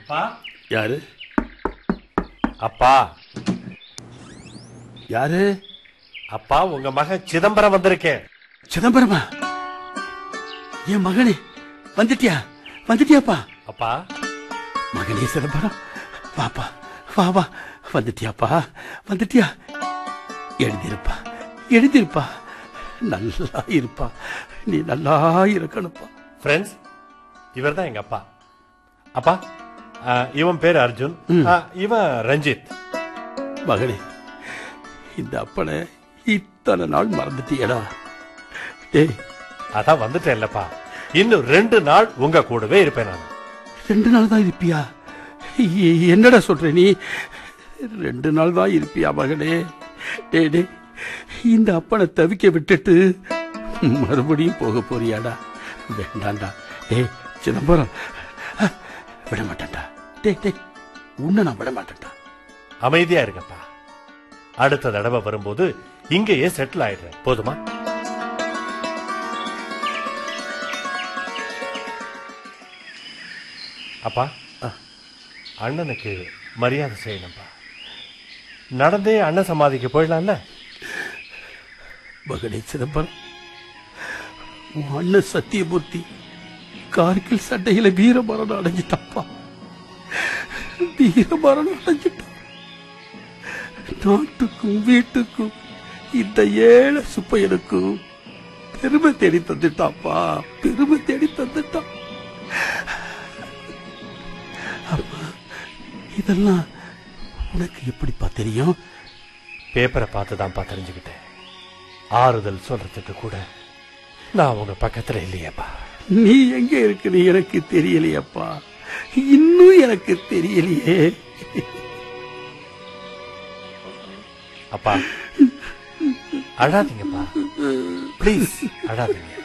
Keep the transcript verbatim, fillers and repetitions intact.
அப்பா. யாரு? அப்பா. யாரு? அப்பா, உங்க மகன் சிதம்பரம் வந்திருக்கேன். சிதம்பரமா? என் மகனே வந்துட்டியா? வந்துட்டியாப்பா? அப்பா. மகனே சிதம்பரம், வாப்பா, வா வா. வந்துட்டியாப்பா? வந்துட்டியா? எழுதிருப்பா, எழுதிருப்பா. நல்லா இருப்பா, நீ நல்லா இருக்கணும்ப்பா. ஃப்ரெண்ட்ஸ், இவர் தான் எங்க அப்பா. அப்பா, இவன் பேர் அர்ஜுன், இவன் ரஞ்சித். மகனே, இந்த அப்பனை இத்தனை நாள் மறந்துட்டியடா. டேய், அதான் வந்துட்டேன் இல்லப்பா. இன்னும் ரெண்டு நாள் உங்க கூடவே இருப்பேன் நான். ரெண்டு நாள் தான் இருப்பியா? என்னடா சொல்ற நீ? ரெண்டு நாள் தான் இருப்பியா மகனே? டே டே, இந்த அப்பனை தவிக்க விட்டுட்டு மறுபடியும் போக போறியாடா? வேண்டாண்டா. டே சிதம்பரம், விட மாட்டேன்டா. டே டே, உன்னை நான் விட மாட்டேன்டா. அமைதியா இருக்கப்பா. அடுத்த தடவை வரும்போது இங்கேயே செட்டில் ஆயிடுறேன். போதுமா? அப்பா, அண்ணனுக்கு மரியாதை செய்யணும்பா. நடந்தே அண்ணன் சமாதிக்கு போயிடலாம்ல? மகனே சிதம்பரம், உன் அண்ணன் சத்தியமூர்த்தி கார்கில் சண்டையில வீரமரணம் அடைஞ்சிட்டப்பா. வீரமரணம் அடைஞ்சிட்டான். நாட்டுக்கும் வீட்டுக்கும் இந்த ஏழை சுப்பையனுக்கும் பெருமை தேடி தந்துட்டாப்பா. பெருமை தேடி தந்துட்டான். இதெல்லாம் உனக்கு எப்படிப்பா தெரியும்? பேப்பரை பார்த்துதான்ப்பா தெரிஞ்சுக்கிட்டேன். ஆறுதல் சொல்றதுக்கு கூட நான் உங்க பக்கத்துல இல்லையப்பா. நீ எங்க இருக்குன்னு எனக்கு தெரியலையப்பா. இன்னும் எனக்கு தெரியலையே. அப்பா, அழாதீங்கப்பா. பிளீஸ் அழாதீங்க.